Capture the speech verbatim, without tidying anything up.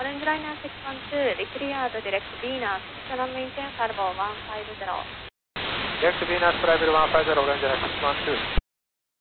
Orange Liner six one two, Recreate Direct Venus, Channel Maintain Flight Level one five zero. Direct Venus Flight Level one five zero, Orange Liner six one two.